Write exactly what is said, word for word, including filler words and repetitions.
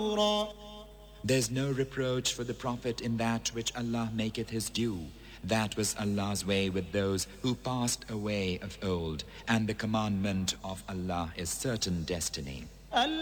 There's no reproach for the Prophet in that which Allah maketh his due. That was Allah's way with those who passed away of old, and the commandment of Allah is certain destiny.